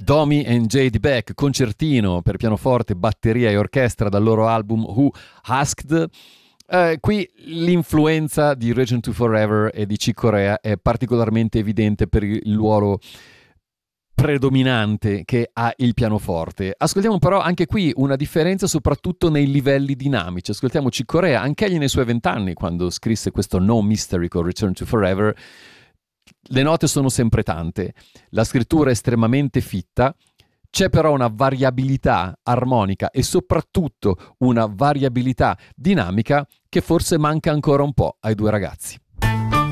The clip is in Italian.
Domi and J.D. Beck, concertino per pianoforte, batteria e orchestra dal loro album Who Asked. Qui l'influenza di Return to Forever e di Chick Corea è particolarmente evidente per il ruolo predominante che ha il pianoforte. Ascoltiamo però anche qui una differenza soprattutto nei livelli dinamici. Ascoltiamo Chick Corea, anche egli nei suoi 20 anni, quando scrisse questo No Mystery con Return to Forever. Le note sono sempre tante, la scrittura è estremamente fitta, c'è però una variabilità armonica e soprattutto una variabilità dinamica che forse manca ancora un po' ai due ragazzi.